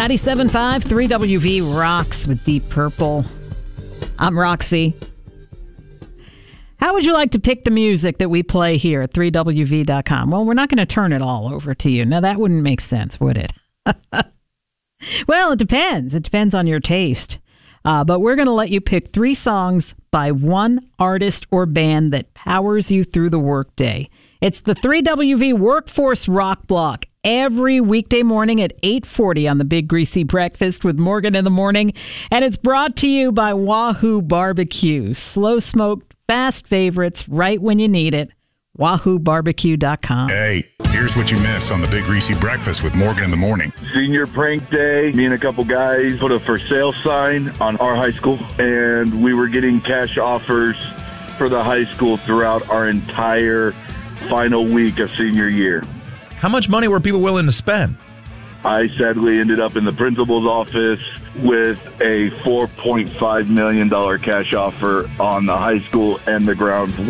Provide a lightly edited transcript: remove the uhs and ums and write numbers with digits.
97.5 3WV rocks with Deep Purple. I'm Roxy. How would you like to pick the music that we play here at 3WV.com? Well, we're not going to turn it all over to you. Now, that wouldn't make sense, would it? Well, it depends. It depends on your taste. But we're going to let you pick 3 songs by one artist or band that powers you through the workday. It's the 3WV Workforce Rock Block every weekday morning at 8:40 on the Big Greasy Breakfast with Morgan in the Morning. And it's brought to you by Wahoo Barbecue. Slow smoked, fast favorites right when you need it. WahooBarbecue.com. Hey, here's what you miss on the Big Greasy Breakfast with Morgan in the Morning. Senior prank day. Me and a couple guys put a for sale sign on our high school, and we were getting cash offers for the high school throughout our entire final week of senior year. How much money were people willing to spend? I sadly ended up in the principal's office with a $4.5 million cash offer on the high school and the grounds.